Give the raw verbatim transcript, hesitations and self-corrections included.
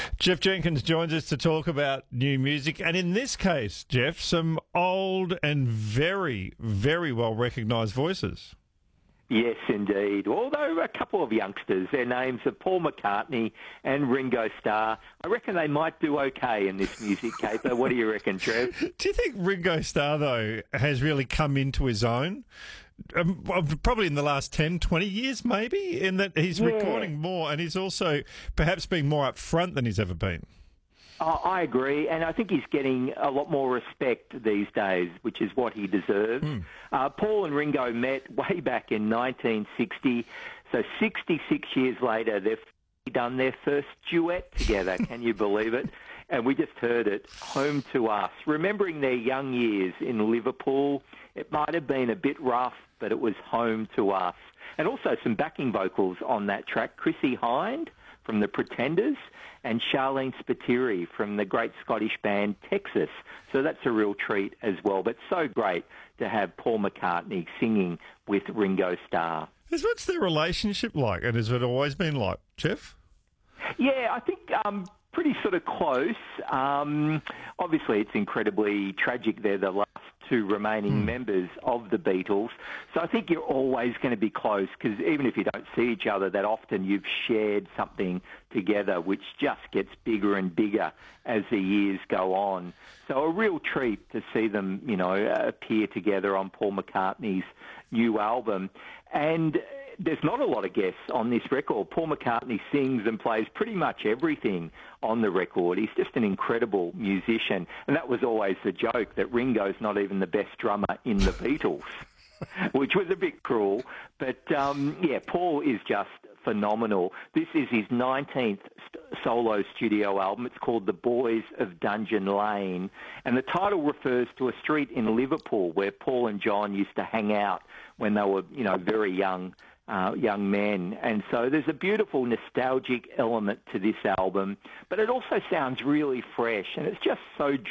Jeff Jenkins joins us to talk about new music, and in this case, Jeff, some old and very, very well recognised voices. Yes, indeed. Although a couple of youngsters, their names are Paul McCartney and Ringo Starr. I reckon they might do okay in this music caper. What do you reckon, Trev? Do you think Ringo Starr, though, has really come into his own? Um, probably in the last ten, twenty years, maybe, in that he's Yeah. recording more and he's also perhaps being more upfront than he's ever been. Oh, I agree, and I think he's getting a lot more respect these days, which is what he deserves. Mm. Uh, Paul and Ringo met way back in nineteen sixty, so sixty-six years later, they've done their first duet together. Can you believe it? And we just heard it, Home to Us. Remembering their young years in Liverpool, it might have been a bit rough, but it was Home to Us. And also some backing vocals on that track, Chrissie Hynde from the Pretenders and Charlene Spiteri from the great Scottish band Texas. So that's a real treat as well. But so great to have Paul McCartney singing with Ringo Starr. What's their relationship like, and has it always been like, Jeff? Yeah, I think um, pretty sort of close. Um, obviously, it's incredibly tragic they're the last two remaining mm. members of the Beatles. So I think you're always going to be close because even if you don't see each other that often, you've shared something together which just gets bigger and bigger as the years go on. So a real treat to see them, you know, appear together on Paul McCartney's new album. And there's not a lot of guests on this record. Paul McCartney sings and plays pretty much everything on the record. He's just an incredible musician. And that was always the joke, that Ringo's not even the best drummer in the Beatles, which was a bit cruel. But, um, yeah, Paul is just phenomenal. This is his nineteenth st- solo studio album. It's called The Boys of Dungeon Lane. And the title refers to a street in Liverpool where Paul and John used to hang out when they were, you know, very young Uh, young men. And so there's a beautiful nostalgic element to this album, but it also sounds really fresh, and it's just so